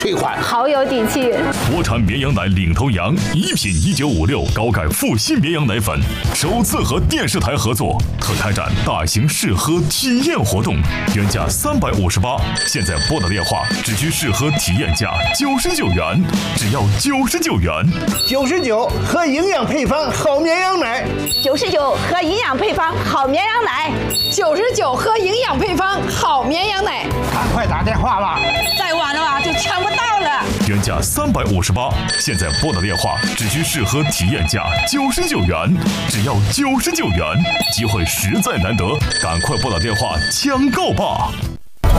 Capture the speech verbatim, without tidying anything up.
退款， 好有底气。 国产绵羊奶领头羊，一品一九五六高钙复新绵羊奶粉，首次和电视台合作，特开展大型试喝体验活动，原价三百五十八，现在拨打电话只需试喝体验价九十九元，只要九十九元。 九十九喝营养配方好绵羊奶， 九十九喝营养配方好绵羊奶， 九十九喝营养配方好绵羊奶。 赶快打电话吧， 再晚了啊就抢不到了。 原价三百五十八，现在拨打电话只需试喝体验价九十九元，只要九十九元，机会实在难得，赶快拨打电话抢购吧。